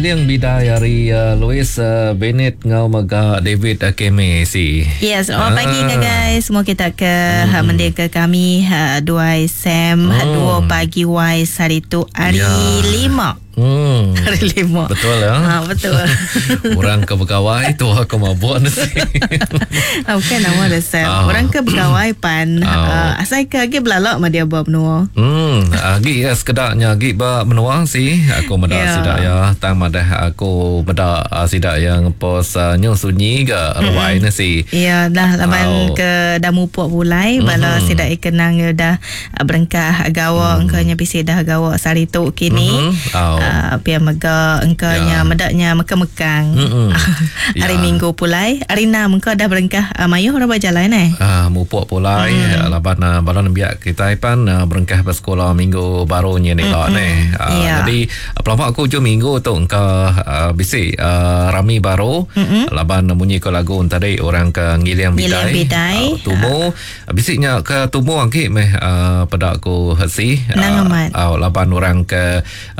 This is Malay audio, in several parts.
Yang bidai hari Louis Bennett ngau maga David Keme si. Yes, selamat pagi guys. Semua kita ke mendia ke kami 2 Sam 2 pagi wise hari tu hari 5. Hari 5. Betul ya. Betul. Orang ke pegawai tu aku mabuk nasi. Bukan nama dah Sam. Orang ke pegawai pan asal ke lagi belalak ma dia buat menua. Agi ya sekedarnya agi ba menua si. Aku meda sidak ya tang madah aku meda sidak yang pos nyu sunyi ke rawai nasi. Ya dah laban ke dah mupuk pulai bala sidak ikenang dah berengkah gawa engkanya bisi dah gawa sari tu kini. Pia mega engkanya medaknya mekang-mekang. Hari Minggu pulai hari 6 engkau dah berengkah mayuh ora berjalan mupuk pulai laban balon biak kita pan berengkah bersekolah minggu baru ni lah ni. Jadi pelamak aku hujung minggu tu engkau bisi rami baru laban bunyi ko lagu tadi orang ke ngiliang bidai tumu bisiknya ke tumu angki meh pada aku hasi laban orang ke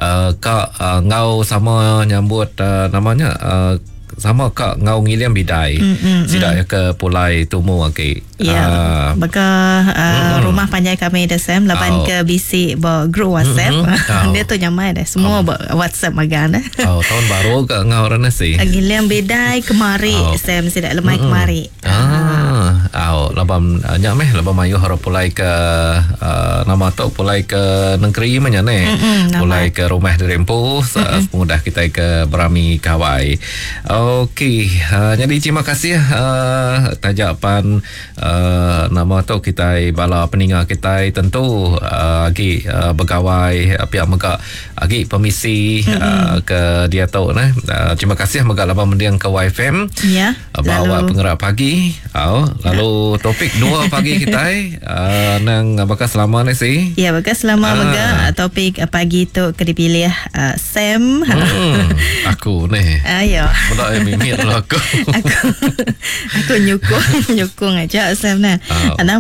ngau sama nyambut namanya sama kak ngau ngiliang bidai sidak ke pulai tumu okay. Ya, baka rumah panjang kami dah Sam lapan ke bisi grup WhatsApp. Dia tu nyamai dah semua WhatsApp magan tahun baru ke ngau rana si ngiliang bidai kemari Sam sidak lemai kemari labam nyameh labam mayu harap pulai ke nama tu pulai ke negeri mana ni pulai ke rumah di Rempo mudah kita ke berami kawai. Okey, jadi terima kasih tajapan nama tu kita bala peningat kita tentu agi pegawai pihak mega agi permisi ke dia tahu nah. Terima kasih mega labam mendiang ke YFM ya bawa penggerak pagi lalu topik 2 pagi kita nang bakal selama ni si ya bakal selama mega topik pagi tu ke dipilih Sam aku ni ayo mudah mimit lah aku nyukung aja Sam nah